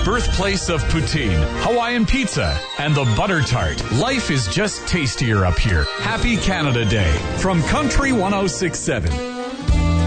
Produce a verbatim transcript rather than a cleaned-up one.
birthplace of poutine, Hawaiian pizza, and the butter tart. Life is just tastier up here. Happy Canada Day from Country one oh six point seven.